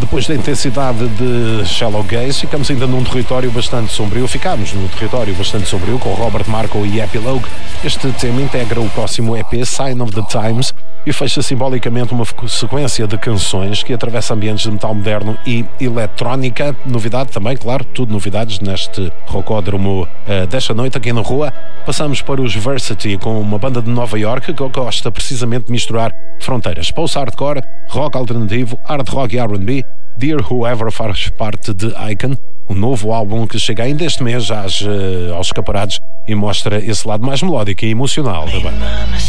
Depois da intensidade de Shallow Gaze, ficamos ainda num território bastante sombrio. Ficámos no território bastante sombrio com Robert Marco e Epilogue. Este tema integra o próximo EP, Sign of the Times, e fecha simbolicamente uma sequência de canções que atravessa ambientes de metal moderno e eletrónica. Novidade também, claro, tudo novidades neste rocódromo desta noite aqui na rua. Passamos para os Varsity, com uma banda de Nova York que gosta precisamente de misturar fronteiras. Post-hardcore, rock alternativo, hard rock e R&B. Dear Whoever faz parte de Icon, um novo álbum que chega ainda este mês aos escaparados e mostra esse lado mais melódico e emocional da banda.